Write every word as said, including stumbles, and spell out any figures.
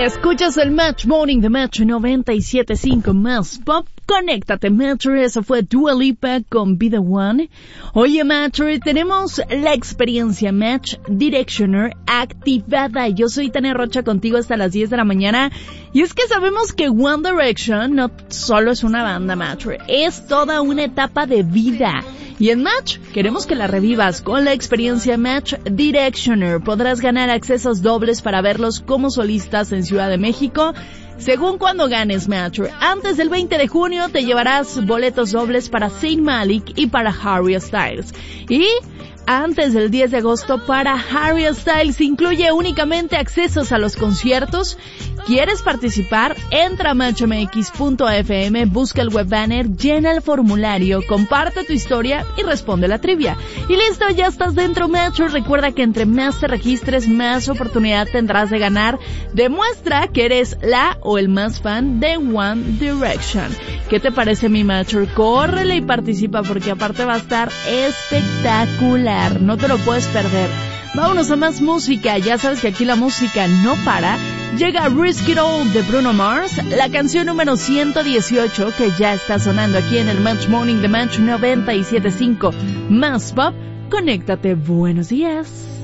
Escuchas el Match Morning de Metro noventa y siete punto cinco más Pop. Conéctate, Metro. Eso fue Dua Lipa con Be The One. Oye, Metro, tenemos la experiencia Match Directioner activada. Yo soy Tania Rocha contigo hasta las diez de la mañana. Y es que sabemos que One Direction no solo es una banda, Metro. Es toda una etapa de vida. Y en Match queremos que la revivas con la experiencia Match Directioner. Podrás ganar accesos dobles para verlos como solistas en Ciudad de México. Según cuando ganes Match, antes del veinte de junio te llevarás boletos dobles para Zayn Malik y para Harry Styles. Y antes del diez de agosto para Harry Styles incluye únicamente accesos a los conciertos. ¿Quieres participar? Entra a match m x punto f m, busca el web banner, llena el formulario, comparte tu historia y responde la trivia. Y listo, ya estás dentro, Match. Recuerda que entre más te registres, más oportunidad tendrás de ganar. Demuestra que eres la o el más fan de One Direction. ¿Qué te parece, mi Match? Córrele y participa porque aparte va a estar espectacular. No te lo puedes perder. Vámonos a más música. Ya sabes que aquí la música no para. Llega Risk It All de Bruno Mars, la canción número ciento dieciocho que ya está sonando aquí en el Match Morning de Match noventa y siete punto cinco más Pop. Conéctate. Buenos días.